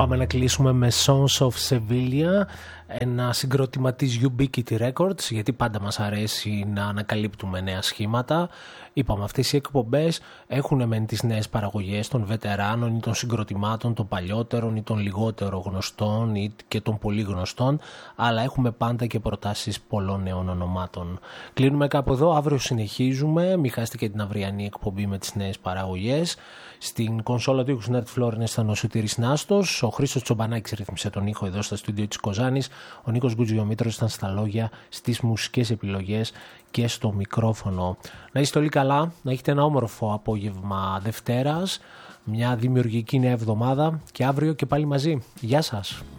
Πάμε να κλείσουμε με Sons of Sevilla, ένα συγκρότημα της Ubiquity Records, γιατί πάντα μας αρέσει να ανακαλύπτουμε νέα σχήματα. Είπαμε, αυτές οι εκπομπές έχουν μεν τις νέες παραγωγές των βετεράνων ή των συγκροτημάτων των παλιότερων ή των λιγότερο γνωστών ή και των πολύ γνωστών, αλλά έχουμε πάντα και προτάσεις πολλών νέων ονομάτων. Κλείνουμε κάπου εδώ, αύριο συνεχίζουμε, μην χάσετε και την αυριανή εκπομπή με τις νέες παραγωγές. Στην κονσόλα του ήχου Nerd Floor ήταν ο Σωτήρης Νάστος, ο Χρήστος Τσομπανάκης ρύθμισε τον ήχο εδώ στα στούντιο της Κοζάνης, ο Νίκος Γκουτζιομήτρος ήταν στα λόγια, στις μουσικές επιλογές και στο μικρόφωνο. Να είστε όλοι καλά, να έχετε ένα όμορφο απόγευμα Δευτέρας, μια δημιουργική νέα εβδομάδα και αύριο και πάλι μαζί. Γεια σας!